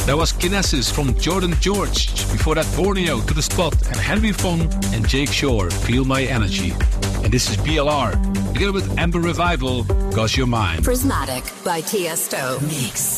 That was Kinesis from Jordan George. Before that, Borneo, To The Spot, and Henry Fong and Jake Shore, Feel My Energy. And this is BLR, together with Amber Revival, 'Cause You're Mine. Prismatic by Tiesto. Mix.